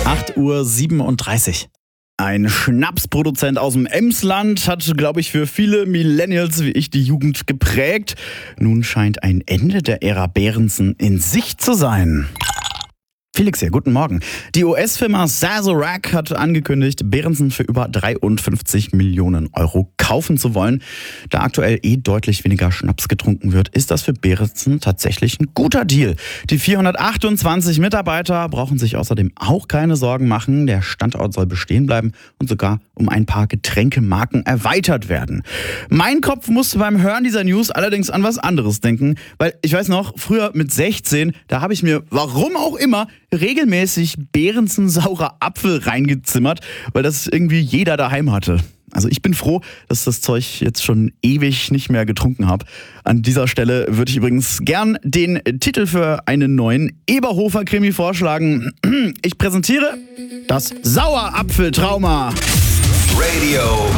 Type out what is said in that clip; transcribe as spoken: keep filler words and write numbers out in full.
acht Uhr siebenunddreißig. Ein Schnapsproduzent aus dem Emsland hat, glaube ich, für viele Millennials wie ich die Jugend geprägt. Nun scheint ein Ende der Ära Behrensen in Sicht zu sein. Felix hier, guten Morgen. Die U S-Firma Sazerac hat angekündigt, Behrensen für über dreiundfünfzig Millionen Euro kaufen zu wollen. Da aktuell eh deutlich weniger Schnaps getrunken wird, ist das für Behrensen tatsächlich ein guter Deal. Die vierhundertachtundzwanzig Mitarbeiter brauchen sich außerdem auch keine Sorgen machen. Der Standort soll bestehen bleiben und sogar um ein paar Getränkemarken erweitert werden. Mein Kopf musste beim Hören dieser News allerdings an was anderes denken, weil ich weiß noch, früher mit sechzehn, da habe ich mir, warum auch immer, regelmäßig Behrensen saurer Apfel reingezimmert, weil das irgendwie jeder daheim hatte. Also ich bin froh, dass das Zeug jetzt schon ewig nicht mehr getrunken habe. An dieser Stelle würde ich übrigens gern den Titel für einen neuen Eberhofer-Krimi vorschlagen. Ich präsentiere das Sauerapfeltrauma. Radio